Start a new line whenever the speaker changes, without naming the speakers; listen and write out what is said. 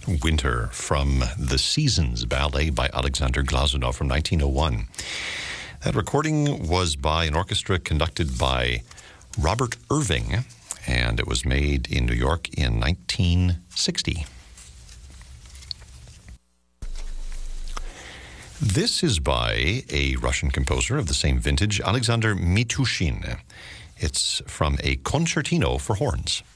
Winter from The Seasons Ballet by Alexander Glazunov from 1901. That recording was by an orchestra conducted by Robert Irving, and it was made in New York in 1960. This is by a Russian composer of the same vintage, Alexander Mitushin. It's from a concertino for horns.